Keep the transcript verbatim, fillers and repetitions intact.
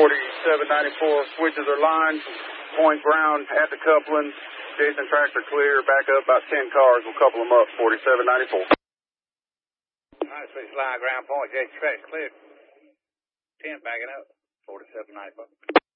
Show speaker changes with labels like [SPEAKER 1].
[SPEAKER 1] forty-seven ninety-four switches are lined. Point ground at the coupling. Jason tractor clear. Back up about ten cars. We'll couple them up. forty-seven ninety-four.
[SPEAKER 2] All right, switch line ground point. Jason tractor clear. ten backing up. forty-seven ninety-four.